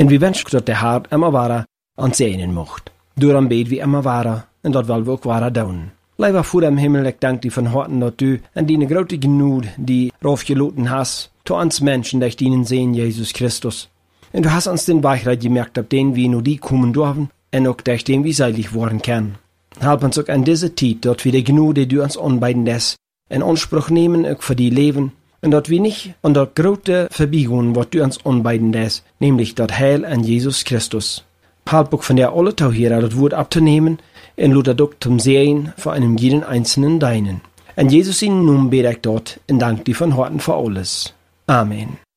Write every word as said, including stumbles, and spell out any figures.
En wie wens dat de Heer immer ware aan zegenen mocht. Daarom bid wie immer ware, en dat wil we ook ware doen. Lieber Vader im Himmel, ich danke dir von Herzen, dass du an die große Gnade, die raufgeloten hast, zu uns Menschen, durch dienen sehen, Jesus Christus. Und du hast uns den Weichreit gemerkt, ab den wir nur die kommen dürfen, und auch durch den wir seilig worden können. Help uns auch an diese Zeit, dass wir die Gnade, die du uns anbieten lässt, in Anspruch nehmen, auch für die Leben, und dass wir nicht an der große Verbiegung, was du uns anbieten lässt, nämlich das Heil an Jesus Christus. Help auch von der alle Tau hier, das Wort abzunehmen, en laat dat ook zum Sehen voor einem jeden Einzelnen deinen. En Jesus in Namen bete ich dort, en dank dir von Herzen für alles. Amen.